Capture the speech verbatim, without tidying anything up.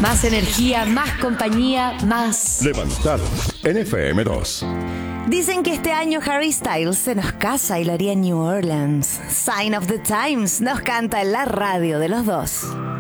Más energía, más compañía, más... Levantados en F M dos. Dicen que este año Harry Styles se nos casa y lo haría en New Orleans. Sign of the Times nos canta en la radio de los dos.